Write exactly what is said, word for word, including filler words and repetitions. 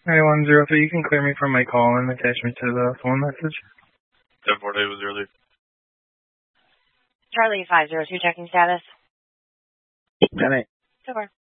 nine one zero three, you can clear me from my call and attach me to the phone message. ten four eight was zero three. Charlie five zero two, checking status. ten eight. Super.